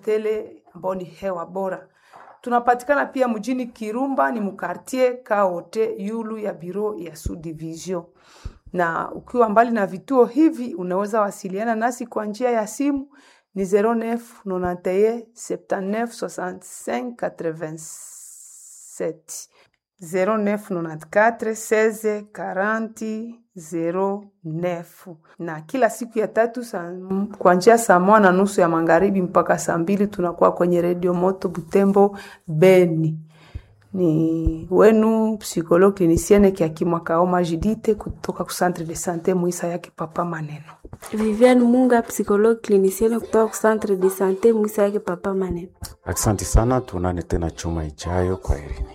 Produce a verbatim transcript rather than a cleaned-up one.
tele ambao ni hewa bora. Tunapatikana pia mjini Kirumba, ni mkartie Kaote yulu ya biro ya subdivision. Na ukiwa mbali na vituo hivi unaweza wasiliana nasi kwa njia ya simu ni zero neuf neuf un sept neuf six cinq huit sept zero neuf neuf quatre seize quarante zero neuf. Na kila siku ya tatu kuanzia saa moja na nusu ya magharibi mpaka saa mbili tunakuwa kwenye Radio Moto Butembo Beni. Ni wenu psychologue clinicienne Kiakimwa Kaoma Judith kutoka ku Centre de Santé Muisa yake Papa Maneno. Viviane Munga, psychologue clinicienne kutoka ku Centre de Santé Muisa yake Papa Maneno. Asante sana, tuonane tena chuma ijayo. Kwa heri.